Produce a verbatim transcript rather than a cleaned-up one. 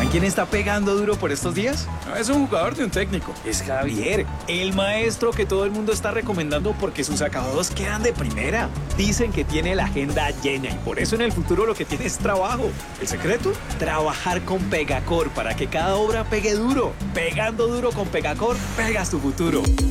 ¿Saben quién está pegando duro por estos días? No es un jugador de un técnico. Es Javier, el maestro que todo el mundo está recomendando porque sus acabados quedan de primera. Dicen que tiene la agenda llena y por eso en el futuro lo que tiene es trabajo. ¿El secreto? Trabajar con Pegacor para que cada obra pegue duro. Pegando duro con Pegacor, pegas tu futuro.